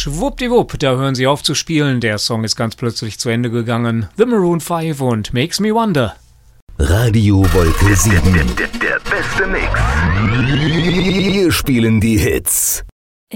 schwuppdiwupp, da hören sie auf zu spielen. Der Song ist ganz plötzlich zu Ende gegangen. The Maroon 5 und Makes Me Wonder. Radio Wolke 7. Der beste Mix. Wir spielen die Hits.